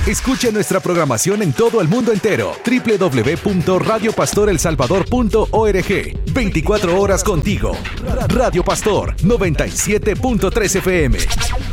Escuche nuestra programación en todo el mundo entero. www.radiopastorelsalvador.org. 24 horas contigo. Radio Pastor 97.3 FM.